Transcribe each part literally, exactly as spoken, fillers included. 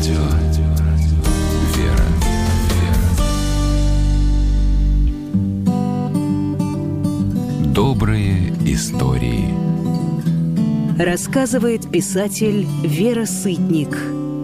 Радио «Вера». Добрые истории. Рассказывает писатель Вера Сытник.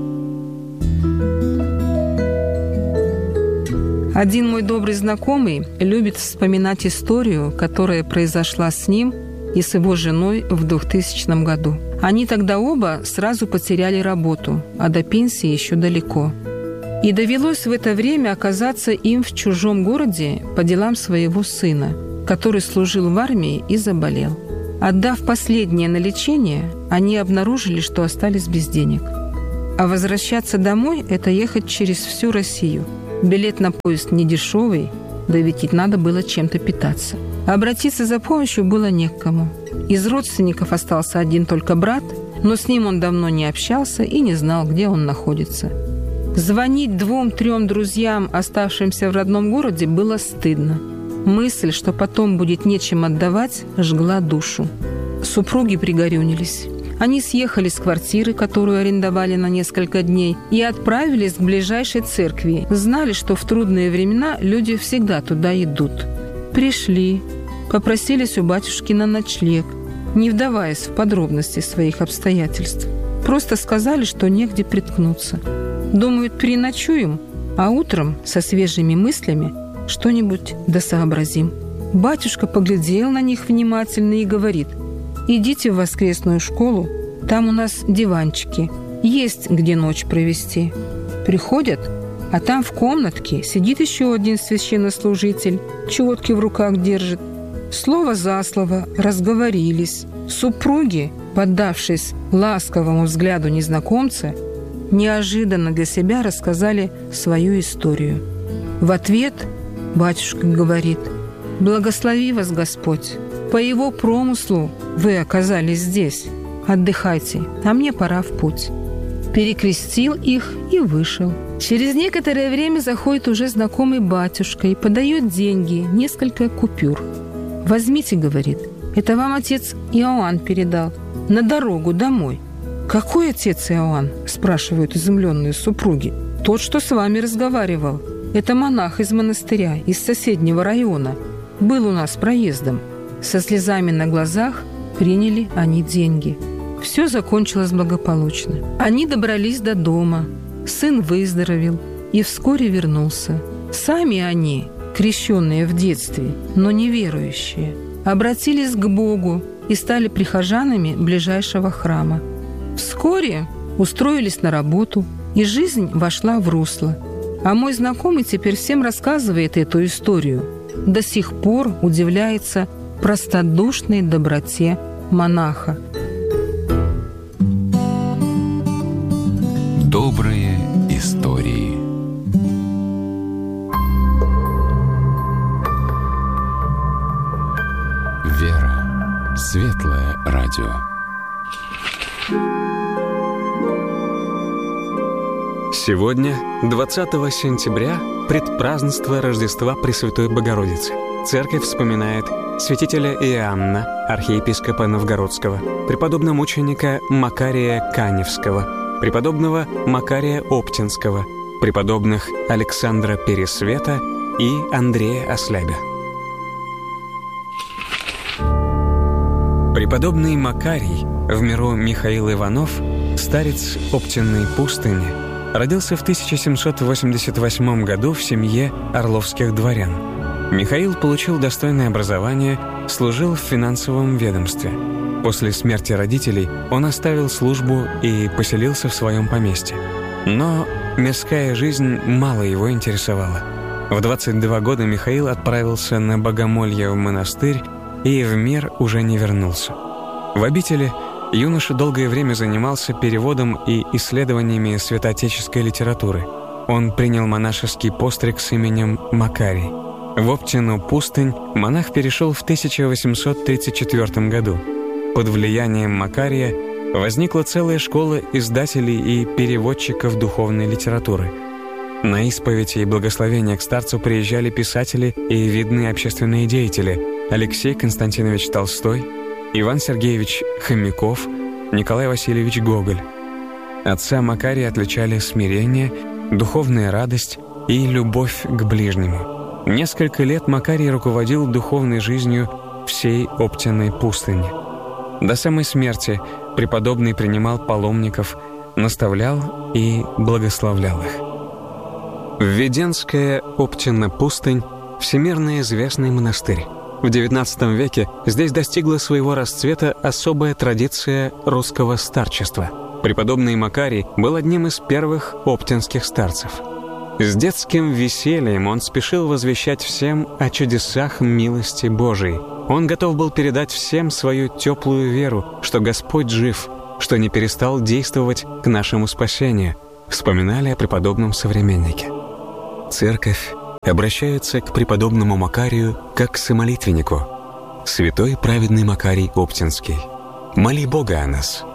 Один мой добрый знакомый любит вспоминать историю, которая произошла с ним и с его женой в двухтысячном году. Они тогда оба сразу потеряли работу, а до пенсии еще далеко. И довелось в это время оказаться им в чужом городе по делам своего сына, который служил в армии и заболел. Отдав последнее на лечение, они обнаружили, что остались без денег. А возвращаться домой – это ехать через всю Россию. Билет на поезд не дешевый, да ведь и надо было чем-то питаться. Обратиться за помощью было не к кому. Из родственников остался один только брат, но с ним он давно не общался и не знал, где он находится. Звонить двум-трем друзьям, оставшимся в родном городе, было стыдно. Мысль, что потом будет нечем отдавать, жгла душу. Супруги пригорюнились. Они съехали с квартиры, которую арендовали на несколько дней, и отправились к ближайшей церкви. Знали, что в трудные времена люди всегда туда идут. Пришли, попросились у батюшки на ночлег, не вдаваясь в подробности своих обстоятельств. Просто сказали, что негде приткнуться. Думают, переночуем, а утром со свежими мыслями что-нибудь досообразим. Батюшка поглядел на них внимательно и говорит: «Идите в воскресную школу, там у нас диванчики, есть где ночь провести». Приходят, а там в комнатке сидит еще один священнослужитель, четки в руках держит. Слово за слово разговорились. Супруги, поддавшись ласковому взгляду незнакомца, неожиданно для себя рассказали свою историю. В ответ батюшка говорит: «Благослови вас Господь! По Его промыслу вы оказались здесь. Отдыхайте, а мне пора в путь». Перекрестил их и вышел. Через некоторое время заходит уже знакомый батюшка и подает деньги, несколько купюр. «Возьмите, — говорит, — это вам отец Иоанн передал на дорогу домой». «Какой отец Иоанн?» – спрашивают изумленные супруги. «Тот, что с вами разговаривал. Это монах из монастыря, из соседнего района. Был у нас проездом». Со слезами на глазах приняли они деньги. Все закончилось благополучно. Они добрались до дома. Сын выздоровел и вскоре вернулся. Сами они, крещенные в детстве, но неверующие, обратились к Богу и стали прихожанами ближайшего храма. Вскоре устроились на работу, и жизнь вошла в русло. А мой знакомый теперь всем рассказывает эту историю. До сих пор удивляется простодушной доброте монаха. Добрые истории. Вера. Светлое радио. Сегодня, двадцатого сентября, предпразднество Рождества Пресвятой Богородицы. Церковь вспоминает святителя Иоанна, архиепископа Новгородского, преподобномученика Макария Каневского, преподобного Макария Оптинского, преподобных Александра Пересвета и Андрея Ослябя. Преподобный Макарий, в миру Михаил Иванов, старец Оптинной пустыни, родился в тысяча семьсот восемьдесят восьмом году в семье орловских дворян. Михаил получил достойное образование, служил в финансовом ведомстве. После смерти родителей он оставил службу и поселился в своем поместье. Но мирская жизнь мало его интересовала. В двадцать два года Михаил отправился на богомолье в монастырь и в мир уже не вернулся. В обители юноша долгое время занимался переводом и исследованиями святоотеческой литературы. Он принял монашеский постриг с именем Макарий. В Оптину пустынь монах перешел в тысяча восемьсот тридцать четвёртом году. Под влиянием Макария возникла целая школа издателей и переводчиков духовной литературы. На исповеди и благословения к старцу приезжали писатели и видные общественные деятели: Алексей Константинович Толстой, Иван Сергеевич Хомяков, Николай Васильевич Гоголь. Отца Макария отличали смирение, духовная радость и любовь к ближнему. Несколько лет Макарий руководил духовной жизнью всей Оптинной пустыни. До самой смерти преподобный принимал паломников, наставлял и благословлял их. Введенская Оптина пустынь – всемирно известный монастырь. В девятнадцатом веке здесь достигла своего расцвета особая традиция русского старчества. Преподобный Макарий был одним из первых оптинских старцев. С детским весельем он спешил возвещать всем о чудесах милости Божией. Он готов был передать всем свою теплую веру, что Господь жив, что не перестал действовать к нашему спасению, вспоминали о преподобном современнике. Церковь обращается к преподобному Макарию как к самолитвеннику. Святой праведный Макарий Оптинский, моли Бога о нас.